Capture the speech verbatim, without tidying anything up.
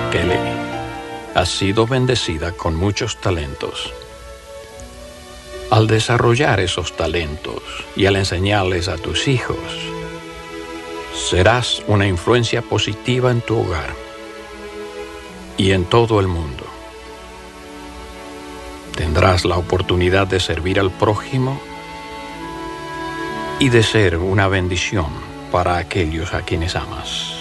Kelly, has sido bendecida con muchos talentos. Al desarrollar esos talentos y al enseñarles a tus hijos, serás una influencia positiva en tu hogar y en todo el mundo. Tendrás la oportunidad de servir al prójimo y de ser una bendición para aquellos a quienes amas.